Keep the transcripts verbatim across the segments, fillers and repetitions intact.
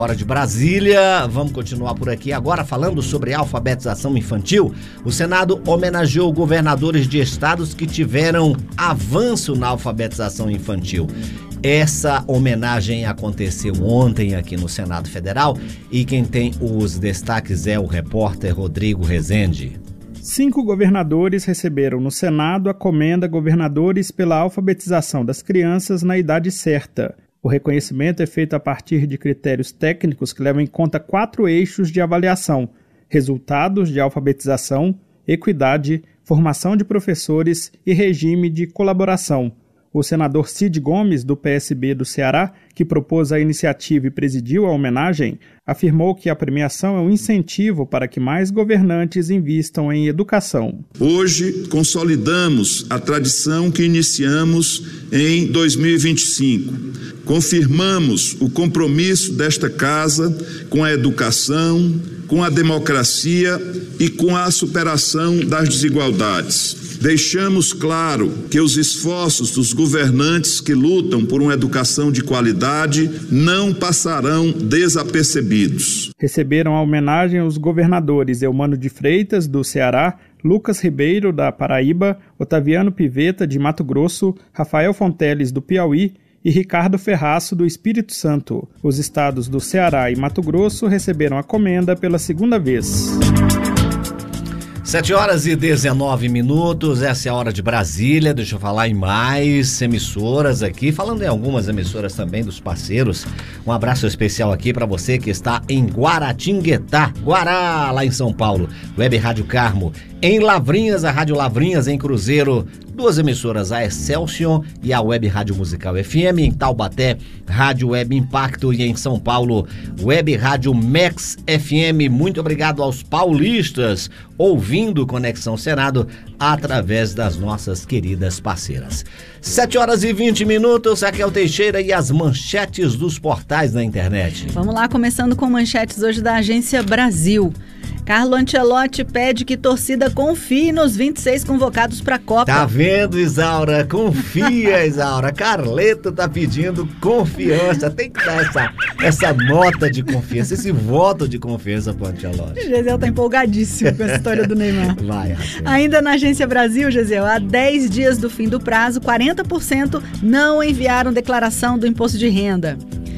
Hora de Brasília, vamos continuar por aqui agora falando sobre alfabetização infantil. O Senado homenageou governadores de estados que tiveram avanço na alfabetização infantil. Essa homenagem aconteceu ontem aqui no Senado Federal e quem tem os destaques é o repórter Rodrigo Rezende. Cinco governadores receberam no Senado a Comenda Governadores pela Alfabetização das Crianças na Idade Certa. O reconhecimento é feito a partir de critérios técnicos que levam em conta quatro eixos de avaliação: resultados de alfabetização, equidade, formação de professores e regime de colaboração. O senador Cid Gomes, do P S B do Ceará, que propôs a iniciativa e presidiu a homenagem, afirmou que a premiação é um incentivo para que mais governantes invistam em educação. Hoje, consolidamos a tradição que iniciamos em dois mil e vinte e cinco. Confirmamos o compromisso desta casa com a educação, com a democracia e com a superação das desigualdades. Deixamos claro que os esforços dos governantes que lutam por uma educação de qualidade não passarão desapercebidos. Receberam a homenagem os governadores Eumano de Freitas, do Ceará, Lucas Ribeiro, da Paraíba, Otaviano Piveta, de Mato Grosso, Rafael Fonteles, do Piauí e Ricardo Ferraço, do Espírito Santo. Os estados do Ceará e Mato Grosso receberam a comenda pela segunda vez. sete horas e dezenove minutos, essa é a Hora de Brasília. Deixa eu falar em mais emissoras aqui, falando em algumas emissoras também dos parceiros. Um abraço especial aqui para você que está em Guaratinguetá, Guará, lá em São Paulo. Web Rádio Carmo. Em Lavrinhas, a Rádio Lavrinhas, em Cruzeiro. Duas emissoras, a Excelsior e a Web Rádio Musical F M. Em Taubaté, Rádio Web Impacto. E em São Paulo, Web Rádio Max F M. Muito obrigado aos paulistas ouvindo Conexão Senado através das nossas queridas parceiras. sete horas e vinte minutos, Raquel Teixeira e as manchetes dos portais da internet. Vamos lá, começando com manchetes hoje da Agência Brasil. Carlo Ancelotti pede que torcida confie nos vinte e seis convocados para a Copa. Tá vendo, Isaura? Confia, Isaura. Carleto tá pedindo confiança. Tem que dar essa, essa nota de confiança, esse voto de confiança pro Ancelotti. O Gesiel tá empolgadíssimo com essa história do Neymar. Vai, Raquel. Ainda na Agência Brasil, Gesiel, há dez dias do fim do prazo, quarenta por cento não enviaram declaração do imposto de renda.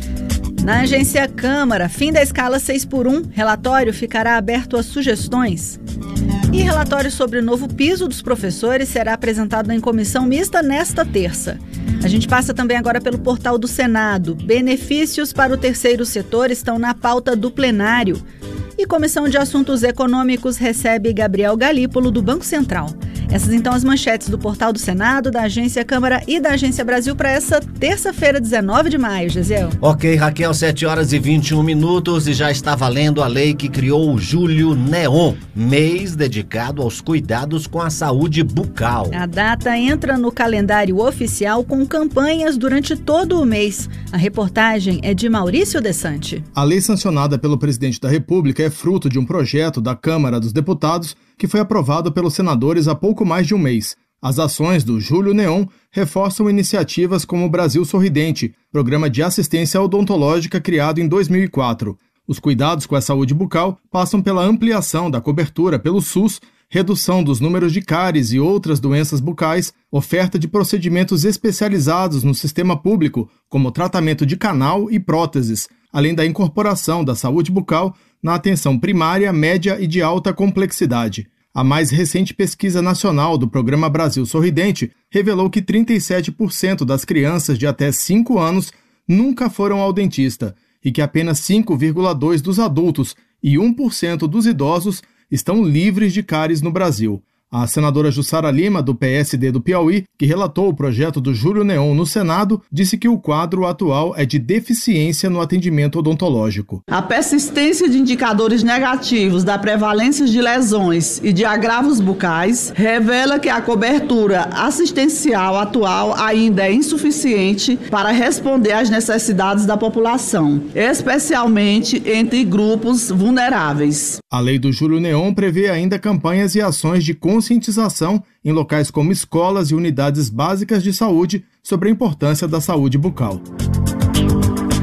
Na Agência Câmara, fim da escala seis por um, relatório ficará aberto a sugestões. E relatório sobre o novo piso dos professores será apresentado em comissão mista nesta terça. A gente passa também agora pelo portal do Senado. Benefícios para o terceiro setor estão na pauta do plenário. E Comissão de Assuntos Econômicos recebe Gabriel Galípolo, do Banco Central. Essas então as manchetes do portal do Senado, da Agência Câmara e da Agência Brasil para essa terça-feira, dezenove de maio, Gesiel. Ok, Raquel, sete horas e vinte e um minutos e já está valendo a lei que criou o Julho Neon, mês dedicado aos cuidados com a saúde bucal. A data entra no calendário oficial com campanhas durante todo o mês. A reportagem é de Maurício Desante. A lei sancionada pelo presidente da República é fruto de um projeto da Câmara dos Deputados que foi aprovado pelos senadores há pouco mais de um mês. As ações do Julho Neon reforçam iniciativas como o Brasil Sorridente, programa de assistência odontológica criado em dois mil e quatro. Os cuidados com a saúde bucal passam pela ampliação da cobertura pelo SUS, redução dos números de cáries e outras doenças bucais, oferta de procedimentos especializados no sistema público, como tratamento de canal e próteses, além da incorporação da saúde bucal na atenção primária, média e de alta complexidade. A mais recente pesquisa nacional do Programa Brasil Sorridente revelou que trinta e sete por cento das crianças de até cinco anos nunca foram ao dentista e que apenas cinco vírgula dois por cento dos adultos e um por cento dos idosos estão livres de cáries no Brasil. A senadora Jussara Lima, do P S D do Piauí, que relatou o projeto do Julho Neon no Senado, disse que o quadro atual é de deficiência no atendimento odontológico. A persistência de indicadores negativos da prevalência de lesões e de agravos bucais revela que a cobertura assistencial atual ainda é insuficiente para responder às necessidades da população, especialmente entre grupos vulneráveis. A lei do Julho Neon prevê ainda campanhas e ações de conscientização conscientização em locais como escolas e unidades básicas de saúde sobre a importância da saúde bucal.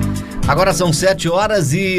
Agora são sete horas e